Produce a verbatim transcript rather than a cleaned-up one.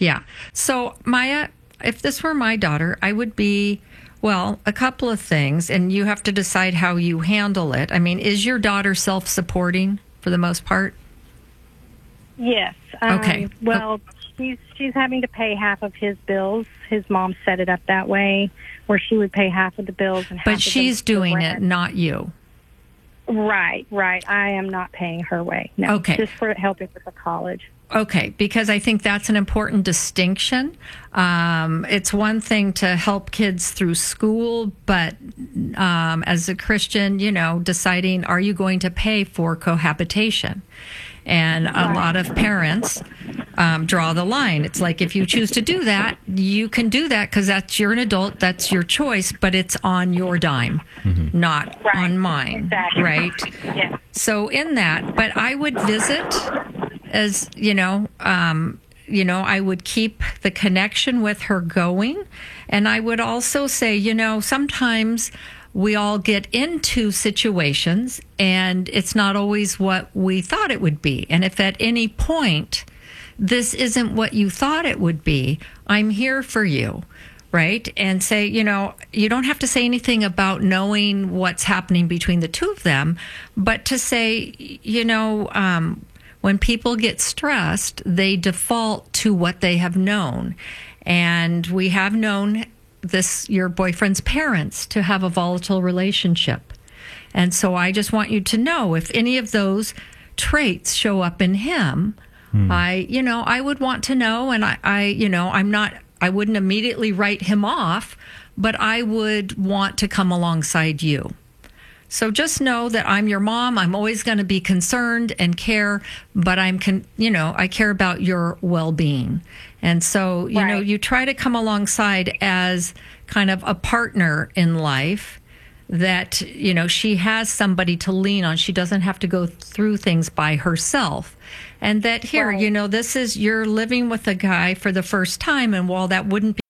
Yeah. So, Maya, if this were my daughter, I would be, well, a couple of things, and you have to decide how you handle it. I mean, is your daughter self-supporting for the most part? Yes. Um, Okay. Well, she's she's having to pay half of his bills. His mom set it up that way, where she would pay half of the bills and half But of she's the, the doing rent. it, not you. Right, right. I am not paying her way. No, Okay. just for helping with the college. Okay, because I think that's an important distinction. Um, it's one thing to help kids through school, but um, as a Christian, you know, deciding, are you going to pay for cohabitation? And a Right. lot of parents um, draw the line. It's like, if you choose to do that, you can do that because that's, you're an adult, that's your choice, but it's on your dime, mm-hmm. not Right. on mine, Exactly. right? Yes. So in that, but I would visit, as you know, um, you know, I would keep the connection with her going. And I would also say, you know, sometimes we all get into situations and it's not always what we thought it would be. And if at any point this isn't what you thought it would be, I'm here for you. Right? And say, you know, you don't have to say anything about knowing what's happening between the two of them, but to say, you know, um, when people get stressed, they default to what they have known. And we have known this, your boyfriend's parents, to have a volatile relationship. And so I just want you to know, if any of those traits show up in him, hmm. I, you know, I would want to know. And I, I, you know, I'm not, I wouldn't immediately write him off, but I would want to come alongside you. So just know that I'm your mom. I'm always going to be concerned and care, but I'm, con- you know, I care about your well-being. And so, you right. know, you try to come alongside as kind of a partner in life, that, you know, she has somebody to lean on. She doesn't have to go through things by herself. And that here, right. you know, this is, you're living with a guy for the first time. And while that wouldn't be